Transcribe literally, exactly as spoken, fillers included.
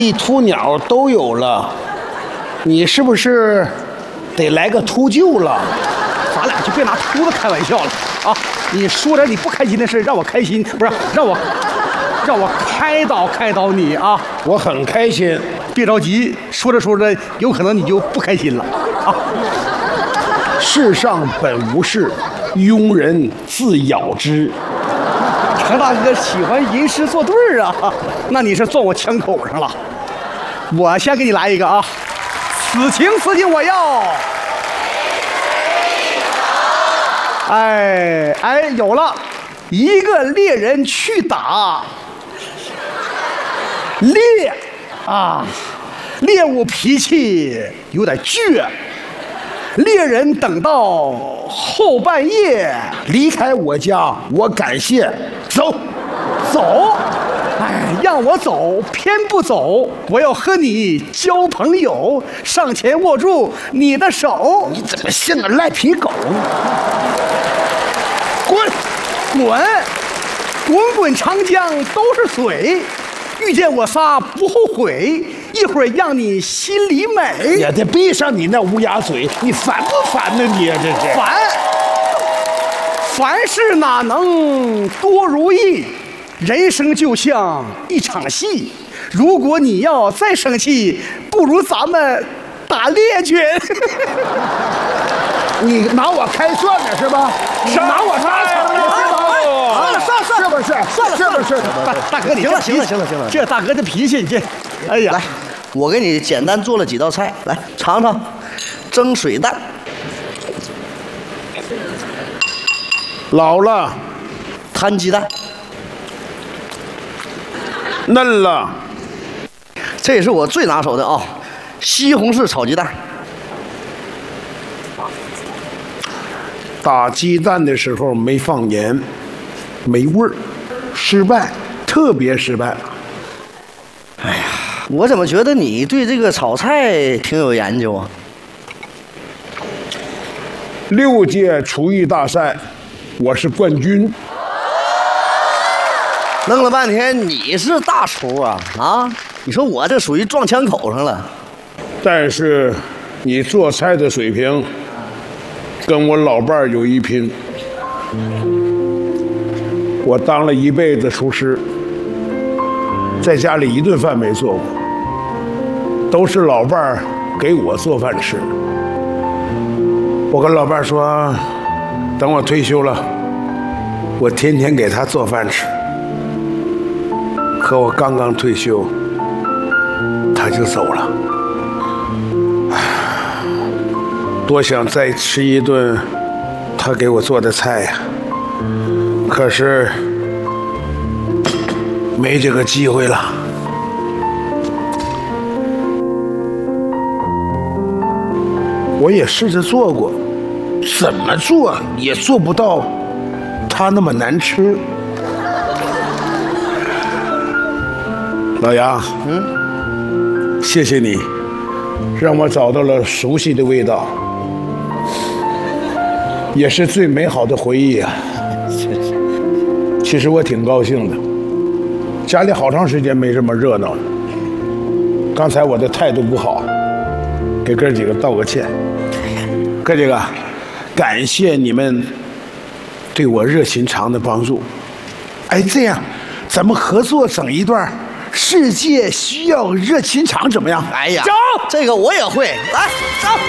一秃鸟都有了，你是不是得来个秃鹫了？ 咱俩就别拿秃子开玩笑了啊！你说点你不开心的事，让我开心，不是让我让我开导开导你啊！ 我很开心， 别着急，说着说着，有可能你就不开心了啊！ 世上本无事，庸人自扰之。 程大哥喜欢吟诗作对儿啊，那你是撞我枪口上了。我先给你来一个啊，此情此景我要。哎哎，有了，一个猎人去打猎啊，猎物脾气有点倔。猎人等到后半夜离开我家，我感谢。走， 走，哎，让我走，偏不走。我要和你交朋友，上前握住你的手。 你怎么像个赖皮狗？ 滚，滚，滚滚长江都是水。遇见我仨不后悔，一会儿让你心里美。 也得闭上你那乌鸦嘴，你烦不烦呢？你这是烦。凡事哪能多如意？人生就像一场戏。如果你要再生气，不如咱们打猎去。 你拿我开涮呢是吧？你拿我开涮呢是吧？ 算了算了算了， 是不是？ 算了是不是？ 大大哥，你行了行了行了行了， 这大哥这脾气，你这，哎呀， 来，我给你简单做了几道菜，来尝尝，蒸水蛋。 老了， 摊鸡蛋， 嫩了， 这也是我最拿手的啊，西红柿炒鸡蛋。 打鸡蛋的时候没放盐，没味儿，失败，特别失败。 哎呀，我怎么觉得你对这个炒菜挺有研究啊？ 六届厨艺大赛，我是冠军。 弄了半天你是大厨啊啊！你说我这属于撞枪口上了。 但是你做菜的水平跟我老伴儿有一拼。我当了一辈子厨师，在家里一顿饭没做过，都是老伴儿给我做饭吃。我跟老伴儿说，等我退休了，我天天给他做饭吃。可我刚刚退休，他就走了。多想再吃一顿他给我做的菜呀，可是没这个机会了。我也试着做过，怎么做也做不到他那么难吃。老杨，嗯，谢谢你，让我找到了熟悉的味道，也是最美好的回忆啊。其实我挺高兴的，家里好长时间没这么热闹了。刚才我的态度不好，给哥几个道个歉。哥几个，感谢你们对我热情肠的帮助。哎，这样咱们合作整一段世界需要热情肠怎么样？ 哎呀， 走， 这个我也会，来走。